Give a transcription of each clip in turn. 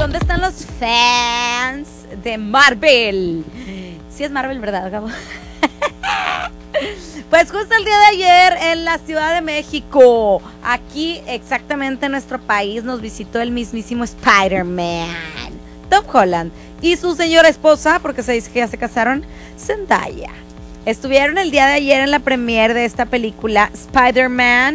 ¿Dónde están los fans de Marvel? Sí es Marvel, ¿verdad, Gabo? Pues justo el día de ayer en la Ciudad de México, aquí exactamente en nuestro país, nos visitó el mismísimo Spider-Man, Tom Holland, y su señora esposa, porque se dice que ya se casaron, Zendaya. Estuvieron el día de ayer en la premiere de esta película Spider-Man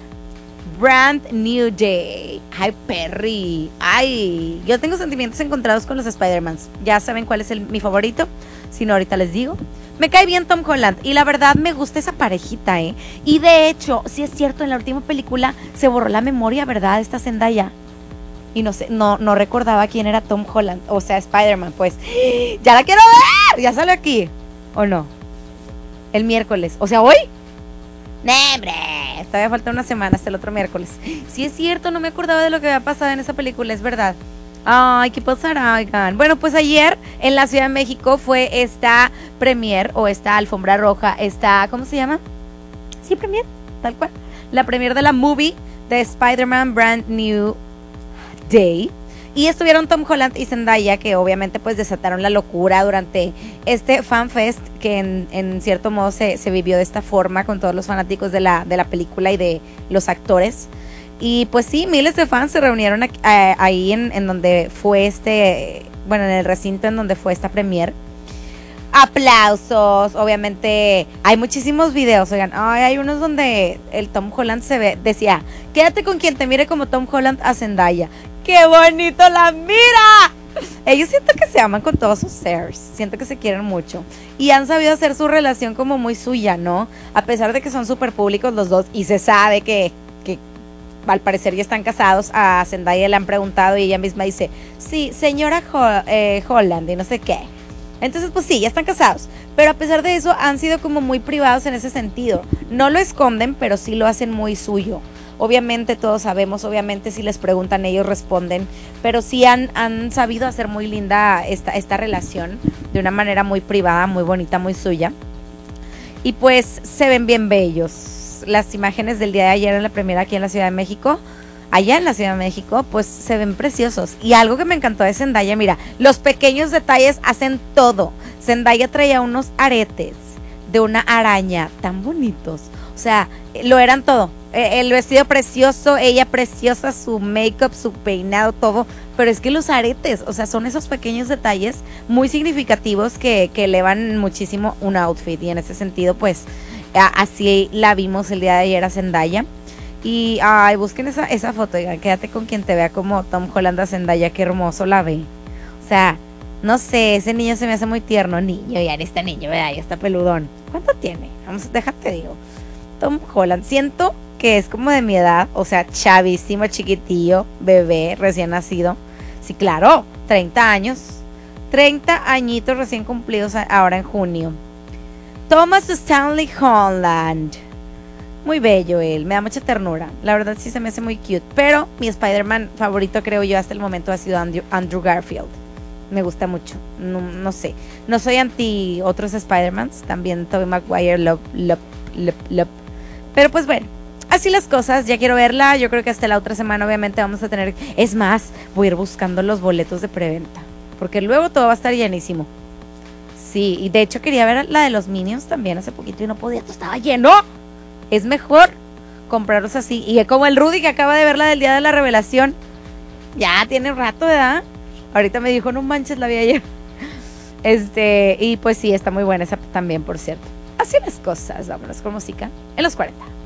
Brand New Day. Ay, Perry. Ay, yo tengo sentimientos encontrados con los Spider-Mans. Ya saben cuál es mi favorito. Si no, ahorita les digo. Me cae bien Tom Holland y la verdad me gusta esa parejita, ¿eh? Y de hecho, sí es cierto, en la última película se borró la memoria, ¿verdad? Esta Zendaya. Y no sé, no recordaba quién era Tom Holland, o sea, Spider-Man, pues. ¡Ya la quiero ver! ¿Ya sale aquí? ¿O no? El miércoles, o sea, ¿hoy? ¡No, hombre! Todavía falta una semana hasta el otro miércoles. Sí es cierto, no me acordaba de lo que había pasado en esa película, es verdad. Ay, ¿qué pasará? Oigan. Bueno, pues ayer en la Ciudad de México fue esta premiere o esta alfombra roja, ¿cómo se llama? Sí, premiere, tal cual. La premiere de la movie de Spider-Man Brand New Day. Y estuvieron Tom Holland y Zendaya, que obviamente pues desataron la locura durante este fanfest que en cierto modo se vivió de esta forma con todos los fanáticos de la película y de los actores. Y pues sí, miles de fans se reunieron ahí en donde fue en el recinto en donde fue esta premiere. Aplausos, obviamente hay muchísimos videos, oigan, hay unos donde el Tom Holland decía, quédate con quien te mire como Tom Holland a Zendaya. ¡Qué bonito la mira! Ellos siento que se aman con todos sus seres, siento que se quieren mucho y han sabido hacer su relación como muy suya, ¿no? A pesar de que son súper públicos los dos y se sabe que al parecer ya están casados. A Zendaya le han preguntado y ella misma dice, sí, señora Holland y no sé qué. Entonces pues sí, ya están casados, pero a pesar de eso han sido como muy privados en ese sentido. No lo esconden, pero sí lo hacen muy suyo. Obviamente todos sabemos, obviamente si les preguntan ellos responden, pero sí han sabido hacer muy linda esta relación de una manera muy privada, muy bonita, muy suya. Y pues se ven bien bellos. Las imágenes del día de ayer en la premiera aquí en la Ciudad de México, allá en la Ciudad de México, pues se ven preciosos. Y algo que me encantó de Zendaya, mira, los pequeños detalles hacen todo. Zendaya traía unos aretes de una araña tan bonitos, o sea, lo eran todo. El vestido precioso, ella preciosa, su make-up, su peinado, todo. Pero es que los aretes, o sea, son esos pequeños detalles muy significativos que elevan muchísimo un outfit. Y en ese sentido, pues, así la vimos el día de ayer a Zendaya. Y, busquen esa foto, oigan, quédate con quien te vea como Tom Holland a Zendaya, qué hermoso la ve. O sea, no sé, ese niño se me hace muy tierno. Niño, ya este niño, ¿verdad? Ya está peludón. ¿Cuánto tiene? Déjate digo. Tom Holland, siento que es como de mi edad, o sea, chavísimo, chiquitillo, bebé, recién nacido. Sí, claro, 30 años. 30 añitos recién cumplidos ahora en junio. Thomas Stanley Holland. Muy bello él, me da mucha ternura. La verdad sí se me hace muy cute. Pero mi Spider-Man favorito, creo yo, hasta el momento ha sido Andrew Garfield. Me gusta mucho. No sé. No soy anti otros Spider-Mans. También Tobey Maguire, love. Pero pues bueno, así las cosas. Ya quiero verla. Yo creo que hasta la otra semana obviamente vamos a tener... Es más, voy a ir buscando los boletos de preventa, porque luego todo va a estar llenísimo. Sí, y de hecho quería ver la de los Minions también hace poquito y no podía, todo estaba lleno. Es mejor comprarlos así. Y como el Rudy que acaba de ver la del día de la revelación. Ya tiene rato, ¿verdad? Ahorita me dijo, no manches, la vi ayer. Y pues sí, está muy buena esa también, por cierto. Así las cosas, vámonos con música en los 40.